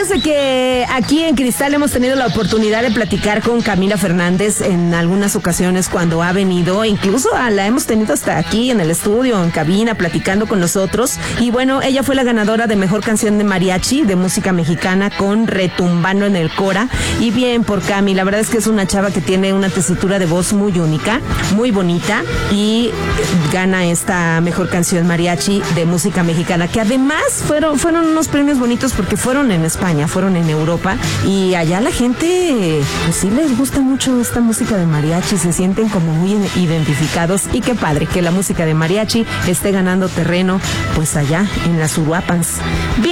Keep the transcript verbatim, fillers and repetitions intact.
fíjese que aquí en Cristal hemos tenido la oportunidad de platicar con Camila Fernández en algunas ocasiones cuando ha venido, incluso la hemos tenido hasta aquí en el estudio, en cabina, platicando con nosotros. Y bueno, ella fue la ganadora de Mejor Canción de Mariachi de música mexicana con Retumbando en el Cora. Y bien por Cami, la verdad es que es una chava que tiene una tesitura de voz muy única, muy bonita, y gana esta Mejor Canción Mariachi de música mexicana, que además fueron, fueron unos premios bonitos porque fueron en España, fueron en Europa, y allá la gente, pues sí les gusta mucho esta música de mariachi, se sienten como muy identificados, y qué padre que la música de mariachi esté ganando terreno pues allá en las Uruapans. Bien.